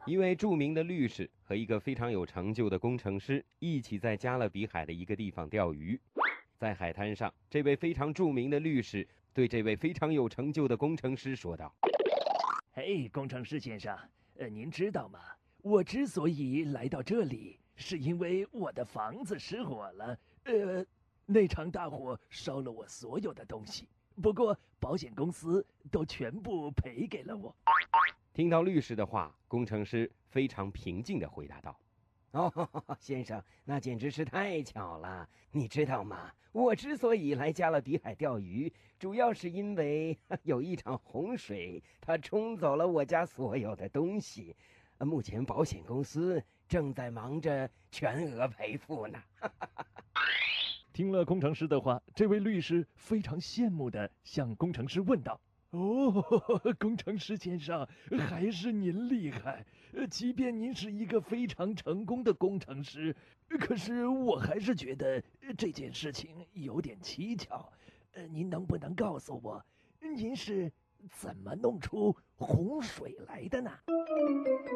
一位著名的律师和一个非常有成就的工程师一起在加勒比海的一个地方钓鱼。在海滩上，这位非常著名的律师对这位非常有成就的工程师说道： 嘿，工程师先生，您知道吗？我之所以来到这里，是因为我的房子失火了。那场大火烧了我所有的东西，不过保险公司都全部赔给了我。 听到律师的话，工程师非常平静地回答道： 哦，先生，那简直是太巧了。你知道吗？我之所以来加勒比海钓鱼，主要是因为有一场洪水，它冲走了我家所有的东西。目前保险公司正在忙着全额赔付呢。 听了工程师的话，这位律师非常羡慕地向工程师问道：“哦，工程师先生，还是您厉害！即便您是一个非常成功的工程师，可是我还是觉得这件事情有点蹊跷。您能不能告诉我，您是怎么弄出洪水来的呢？”